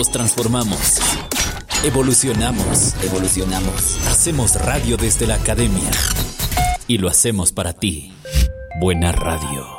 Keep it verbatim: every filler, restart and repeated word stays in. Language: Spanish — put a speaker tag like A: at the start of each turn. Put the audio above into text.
A: nos transformamos. Evolucionamos. Evolucionamos. Hacemos radio desde la academia. Y lo hacemos para ti. Buena radio.